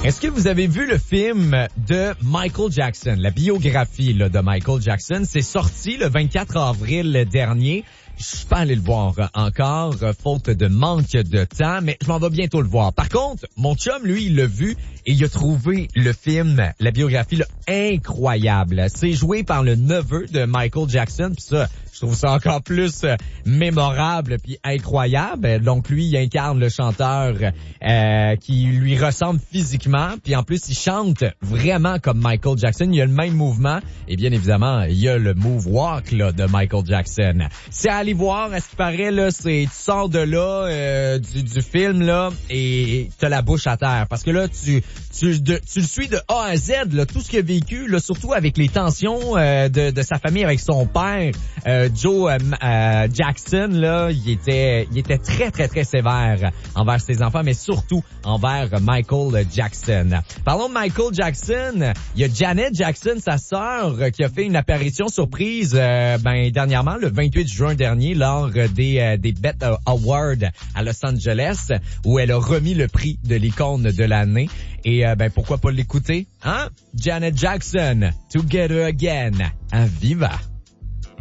Est-ce que vous avez vu le film de Michael Jackson, la biographie là, de Michael Jackson? C'est sorti le 24 avril dernier. Je suis pas allé le voir encore, faute de manque de temps, mais je m'en vais bientôt le voir. Par contre, mon chum, lui, il l'a vu et il a trouvé le film, la biographie, là, incroyable. C'est joué par le neveu de Michael Jackson, puis ça, je trouve ça encore plus mémorable puis incroyable. Donc lui, il incarne le chanteur qui lui ressemble physiquement, puis en plus, il chante vraiment comme Michael Jackson. Il a le même mouvement et bien évidemment, il y a le move walk là, de Michael Jackson. C'est à aller voir, à ce qui paraît, là, tu sors de là, du film, là, et t'as la bouche à terre. Parce que là, tu le suis de A à Z, là, tout ce qu'il a vécu, là, surtout avec les tensions de sa famille avec son père, Joe Jackson, là, il était très, très, très sévère envers ses enfants, mais surtout envers Michael Jackson. Parlons de Michael Jackson, il y a Janet Jackson, sa sœur, qui a fait une apparition surprise, dernièrement, le 28 juin dernier, lors des BET Awards à Los Angeles, où elle a remis le prix de l'icône de l'année. Et pourquoi pas l'écouter, hein? Janet Jackson, Together Again, à Viva.